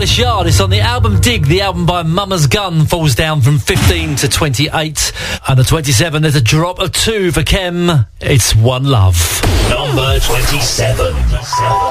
Stylish Yard. It's on the album Dig. The album by Mama's Gun falls down from 15 to 28. And at 27, there's a drop of 2 for Kem. It's One Love. Number 27.